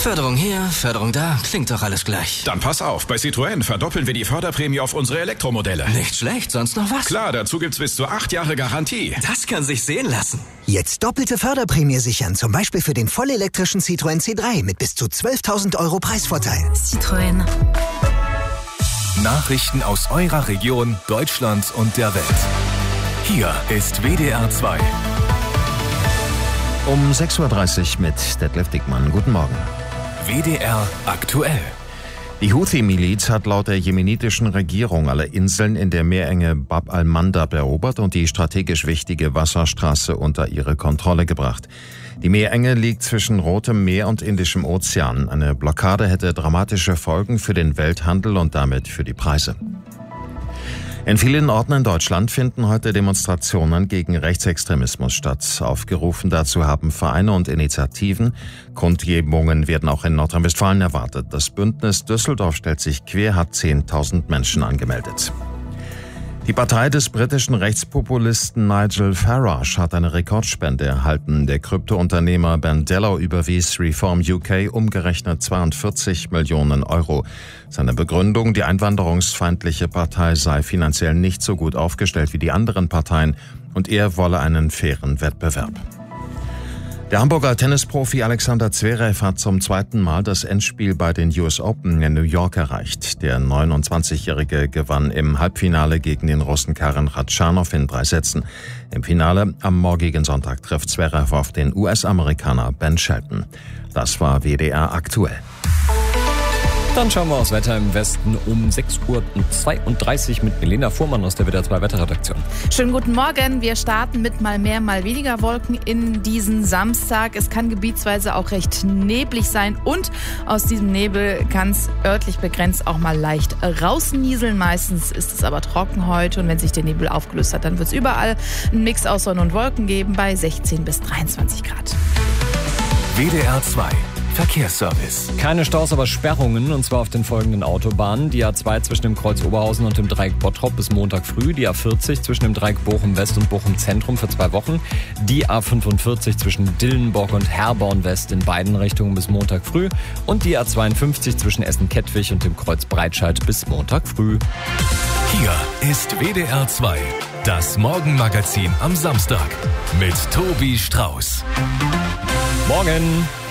Förderung hier, Förderung da, klingt doch alles gleich. Dann pass auf, bei Citroën verdoppeln wir die Förderprämie auf unsere Elektromodelle. Nicht schlecht, sonst noch was? Klar, dazu gibt's bis zu 8 Jahre Garantie. Das kann sich sehen lassen. Jetzt doppelte Förderprämie sichern, zum Beispiel für den vollelektrischen Citroën C3 mit bis zu 12.000 € Preisvorteil. Citroën. Nachrichten aus eurer Region, Deutschland und der Welt. Hier ist WDR 2. Um 6.30 Uhr mit Detlef Dickmann. Guten Morgen. WDR aktuell. Die Houthi-Miliz hat laut der jemenitischen Regierung alle Inseln in der Meerenge Bab al-Mandab erobert und die strategisch wichtige Wasserstraße unter ihre Kontrolle gebracht. Die Meerenge liegt zwischen Rotem Meer und Indischem Ozean. Eine Blockade hätte dramatische Folgen für den Welthandel und damit für die Preise. In vielen Orten in Deutschland finden heute Demonstrationen gegen Rechtsextremismus statt. Aufgerufen dazu haben Vereine und Initiativen. Kundgebungen werden auch in Nordrhein-Westfalen erwartet. Das Bündnis Düsseldorf stellt sich quer, hat 10.000 Menschen angemeldet. Die Partei des britischen Rechtspopulisten Nigel Farage hat eine Rekordspende erhalten. Der Kryptounternehmer Ben Dello überwies Reform UK umgerechnet 42 Millionen €. Seine Begründung, die einwanderungsfeindliche Partei sei finanziell nicht so gut aufgestellt wie die anderen Parteien und er wolle einen fairen Wettbewerb. Der Hamburger Tennisprofi Alexander Zverev hat zum zweiten Mal das Endspiel bei den US Open in New York erreicht. Der 29-Jährige gewann im Halbfinale gegen den Russen Karen Khachanov in 3 Sätzen. Im Finale am morgigen Sonntag trifft Zverev auf den US-Amerikaner Ben Shelton. Das war WDR aktuell. Dann schauen wir aufs Wetter im Westen um 6.32 Uhr mit Milena Fuhrmann aus der WDR 2 Wetterredaktion. Schönen guten Morgen. Wir starten mit mal mehr, mal weniger Wolken in diesen Samstag. Es kann gebietsweise auch recht neblig sein und aus diesem Nebel kann es örtlich begrenzt auch mal leicht rausnieseln. Meistens ist es aber trocken heute und wenn sich der Nebel aufgelöst hat, dann wird es überall einen Mix aus Sonne und Wolken geben bei 16 bis 23 Grad. WDR 2. Verkehrsservice. Keine Staus, aber Sperrungen, und zwar auf den folgenden Autobahnen. Die A2 zwischen dem Kreuz Oberhausen und dem Dreieck Bottrop bis Montag früh. Die A40 zwischen dem Dreieck Bochum West und Bochum Zentrum für 2 Wochen. Die A45 zwischen Dillenburg und Herborn West in beiden Richtungen bis Montag früh. Und die A52 zwischen Essen-Kettwig und dem Kreuz Breitscheid bis Montag früh. Hier ist WDR 2. Das Morgenmagazin am Samstag mit Tobi Strauß. Morgen!